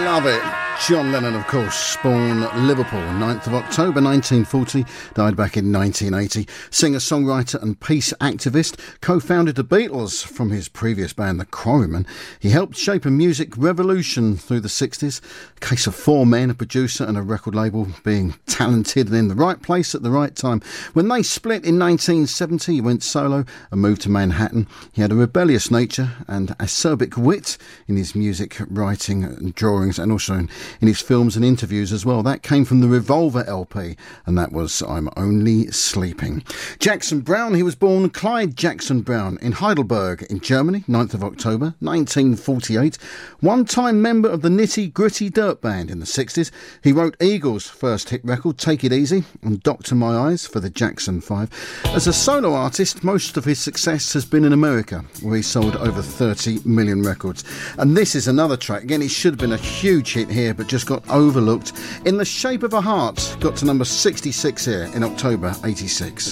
Love it. John Lennon, of course, born Liverpool, 9th of October 1940, died back in 1980. Singer, songwriter and peace activist, co-founded the Beatles from his previous band, the Quarrymen. He helped shape a music revolution through the 60s. A case of four men, a producer and a record label, being talented and in the right place at the right time. When they split in 1970, he went solo and moved to Manhattan. He had a rebellious nature and acerbic wit in his music writing and drawings, and also in his films and interviews as well. That came from the Revolver LP, and that was I'm Only Sleeping. Jackson Browne, he was born Clyde Jackson Browne in Heidelberg in Germany, 9th of October 1948. One-time member of the Nitty Gritty Dirt Band in the 60s. He wrote Eagles' first hit record, Take It Easy, and Doctor My Eyes for the Jackson 5. As a solo artist, most of his success has been in America, where he sold over 30 million records. And this is another track. Again, it should have been a huge hit here, but just got overlooked. In the Shape of a Heart got to number 66 here in October 86.